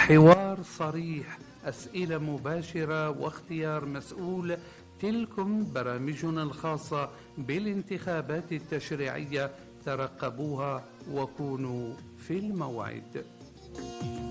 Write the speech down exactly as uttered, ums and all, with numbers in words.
حوار صريح، أسئلة مباشرة واختيار مسؤول. تلكم برامجنا الخاصة بالانتخابات التشريعية، ترقبوها وكونوا في الموعد.